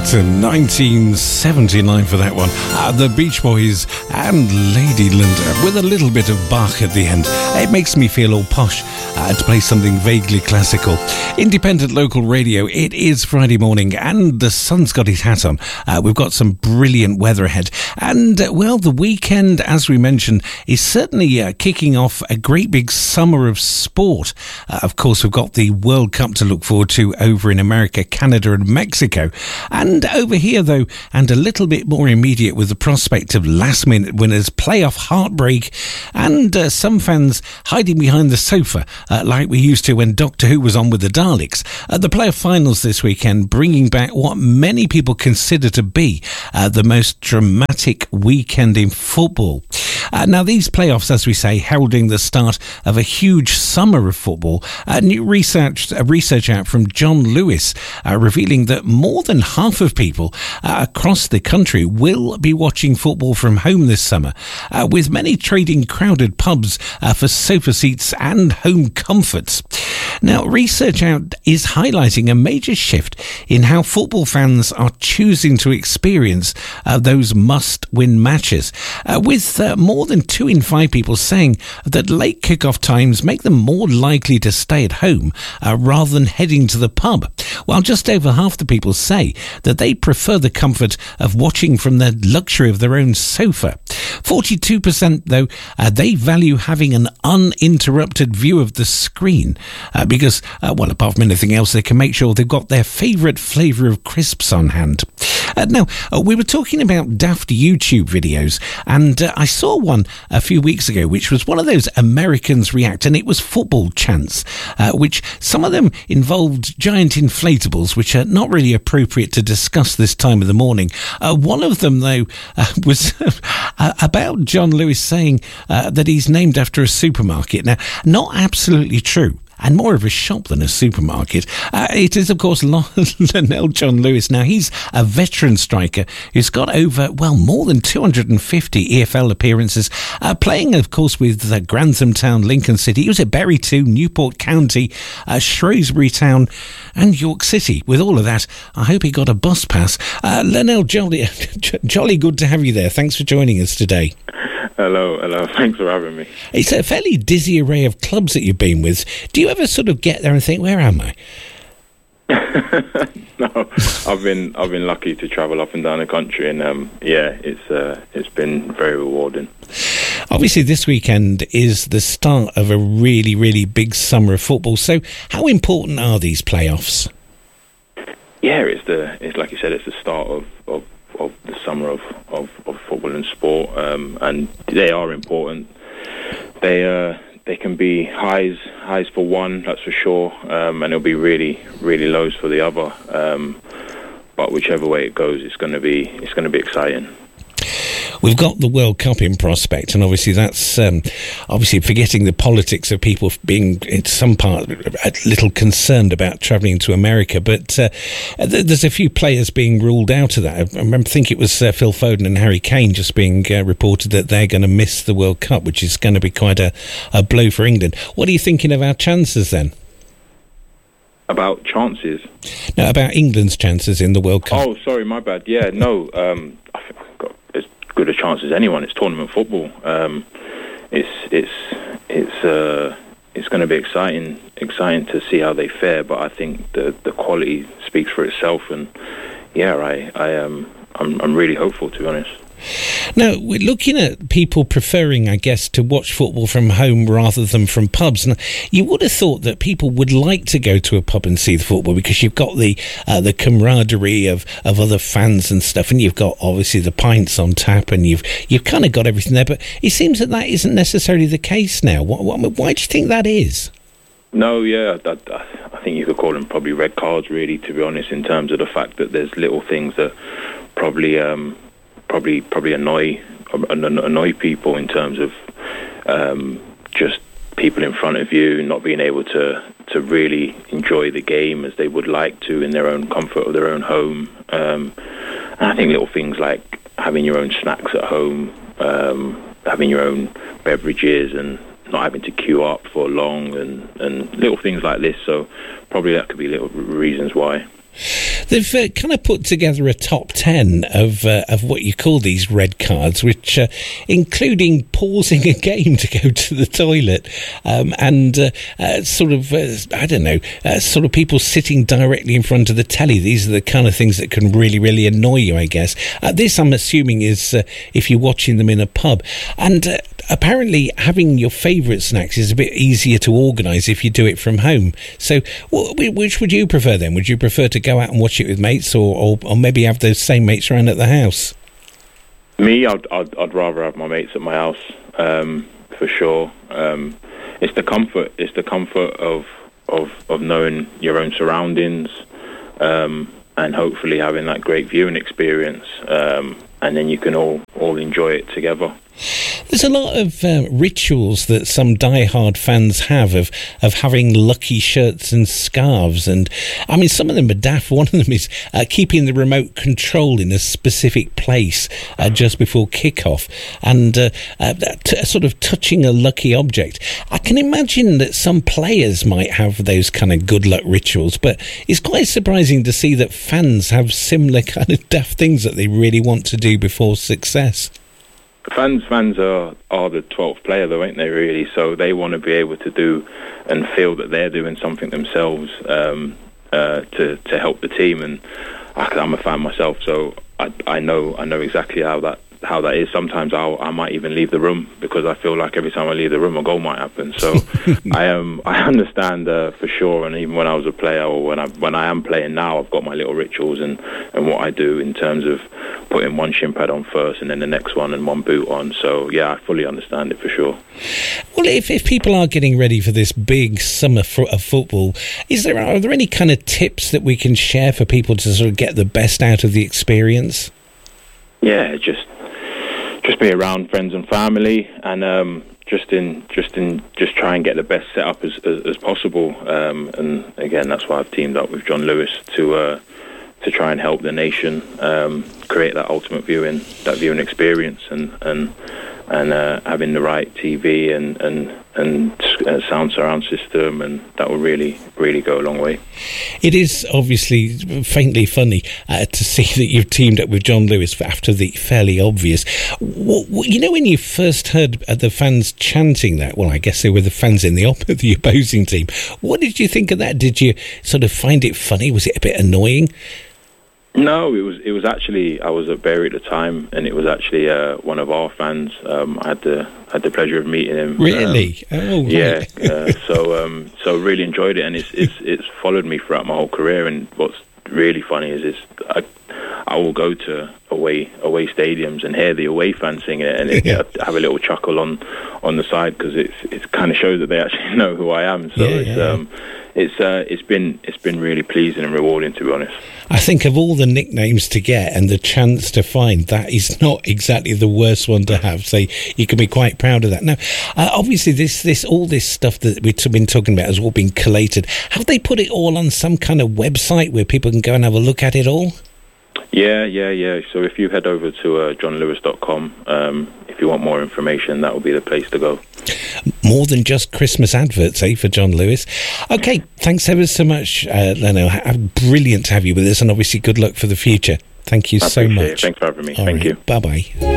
to 1979 for that one. The Beach Boys and Lady Linda with a little bit of Bach at the end. It makes me feel all posh to play something vaguely classical. Independent local radio. It is Friday morning and the sun's got his hat on. We've got some brilliant weather ahead. And, well, the weekend, as we mentioned, is certainly kicking off a great big summer of sport. Of course, we've got the World Cup to look forward to over in America, Canada and Mexico. And over here, though, and a little bit more immediate with the prospect of last-minute winners, playoff heartbreak, and some fans hiding behind the sofa like we used to when Doctor Who was on with the Daleks. The playoff finals this weekend bringing back what many people consider to be the most dramatic weekend in football. Now, these playoffs, as we say, heralding the start of a huge summer of football. New research out from John Lewis revealing that more than half of people across the country will be watching football from home this summer, with many trading crowded pubs for sofa seats and home comforts. Now, research out is highlighting a major shift in how football fans are choosing to experience those must-win matches, with more than 2 in 5 people saying that late kick-off times make them more likely to stay at home rather than heading to the pub, while just over half the people say that they prefer the comfort of watching from the luxury of their own sofa. 42%, though, they value having an uninterrupted view of the screen because, well, apart from anything else, they can make sure they've got their favourite flavour of crisps on hand. Now, we were talking about daft YouTube videos, and I saw one a few weeks ago, which was one of those Americans react, and it was football chants, which some of them involved giant inflatables, which are not really appropriate to discuss this time of the morning. One of them, though, was about John Lewis saying that he's named after a supermarket. Now, not absolutely true, and more of a shop than a supermarket. It is, of course, Lionel John Lewis. Now, he's a veteran striker who's got over, well, more than 250 EFL appearances, playing, of course, with Grantham Town, Lincoln City. He was at Bury 2, Newport County, Shrewsbury Town and York City. With all of that, I hope he got a bus pass. Lionel, jolly good to have you there. Thanks for joining us today. Hello. Thanks for having me. It's a fairly dizzy array of clubs that you've been with. Do you ever sort of get there and think, where am I? No, I've been lucky to travel up and down the country, and it's been very rewarding. Obviously, this weekend is the start of a really, really big summer of football. So, how important are these playoffs? Yeah, it's like you said, it's the start of the summer of football and sport, and they are important. They can be highs for one, that's for sure, and it'll be really, really lows for the other. But whichever way it goes, it's going to be exciting. We've got the World Cup in prospect, and obviously that's obviously forgetting the politics of people being, in some part, a little concerned about travelling to America. But there's a few players being ruled out of that. I think it was Phil Foden and Harry Kane just being reported that they're going to miss the World Cup, which is going to be quite a blow for England. What are you thinking of our chances then? About chances? No, about England's chances in the World Cup. Oh, sorry, my bad. Yeah, no, I think I've got as good a chance as anyone. It's tournament football. It's going to be exciting to see how they fare. But I think the quality speaks for itself, and yeah, I'm really hopeful, to be honest. Now, we're looking at people preferring, I guess, to watch football from home rather than from pubs. Now, you would have thought that people would like to go to a pub and see the football because you've got the camaraderie of other fans and stuff, and you've got, obviously, the pints on tap, and you've kind of got everything there. But it seems that isn't necessarily the case now. Why do you think that is? No, yeah, I think you could call them probably red cards, really, to be honest, in terms of the fact that there's little things that probably annoy people in terms of just people in front of you not being able to really enjoy the game as they would like to in their own comfort of their own home. And I think little things like having your own snacks at home, having your own beverages and not having to queue up for long and little things like this. So probably that could be little reasons why. They've kind of put together a top 10 of what you call these red cards, which including pausing a game to go to the toilet, and sort of people sitting directly in front of the telly. These are the kind of things that can really, really annoy you, I guess. This, I'm assuming, is if you're watching them in a pub. And apparently having your favourite snacks is a bit easier to organise if you do it from home. So which would you prefer then? Would you prefer to go out and watch it with mates, or maybe have those same mates around at the house? Me, I'd rather have my mates at my house, for sure. It's the comfort. It's the comfort of knowing your own surroundings, and hopefully having that great viewing experience, and then you can all enjoy it together. There's a lot of rituals that some die-hard fans have of having lucky shirts and scarves, and I mean, some of them are daft. One of them is keeping the remote control in a specific place just before kick-off, and sort of touching a lucky object. I can imagine that some players might have those kind of good luck rituals, but it's quite surprising to see that fans have similar kind of daft things that they really want to do before success. Fans are the 12th player, though, ain't they, really? So they want to be able to do and feel that they're doing something themselves to help the team. And I'm a fan myself, so I know exactly how that is. Sometimes I might even leave the room because I feel like every time I leave the room, a goal might happen. So I understand for sure. And even when I was a player, or when I am playing now, I've got my little rituals and what I do in terms of putting one shin pad on first and then the next one and one boot on. So yeah, I fully understand it for sure. Well, if people are getting ready for this big summer of football, are there any kind of tips that we can share for people to sort of get the best out of the experience? Yeah, just be around friends and family, and just try and get the best setup as possible. And again, that's why I've teamed up with John Lewis to try and help the nation create that ultimate viewing experience, and having the right TV and sound surround system, and that will really, really go a long way. It is obviously faintly funny to see that you've teamed up with John Lewis after the fairly obvious. You know, when you first heard the fans chanting that, well, I guess they were the fans in the opposing team. What did you think of that? Did you sort of find it funny? Was it a bit annoying? No, it was actually, I was at Bury at the time, and it was actually one of our fans. I had the pleasure of meeting him. Really? Yeah. So really enjoyed it, and it's followed me throughout my whole career. And what's really funny is I will go to away stadiums and hear the away fans sing it, and have a little chuckle on the side, because it kind of shows that they actually know who I am. So it's been really pleasing and rewarding, to be honest. I think of all the nicknames to get and the chance to find, that is not exactly the worst one to have. So you can be quite proud of that. Now, obviously, all this stuff that we've been talking about has all been collated. Have they put it all on some kind of website where people can go and have a look at it all? Yeah. So if you head over to johnlewis.com, if you want more information, that will be the place to go. More than just Christmas adverts, for John Lewis. Okay, thanks ever so much, Leno. Brilliant to have you with us, and obviously good luck for the future. Thank you so much. Thanks for having me. All Thank right. you. Bye-bye.